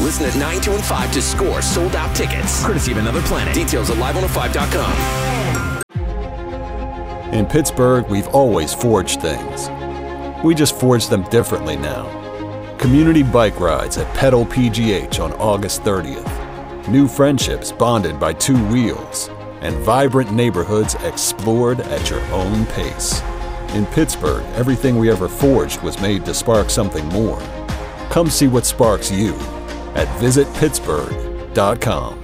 Listen at 9, 2, and 5 to score sold-out tickets. Courtesy of Another Planet. Details at live105.com. In Pittsburgh, we've always forged things. We just forge them differently now. Community bike rides at Pedal PGH on August 30th. New friendships bonded by two wheels. And vibrant neighborhoods explored at your own pace. In Pittsburgh, everything we ever forged was made to spark something more. Come see what sparks you at visitpittsburgh.com.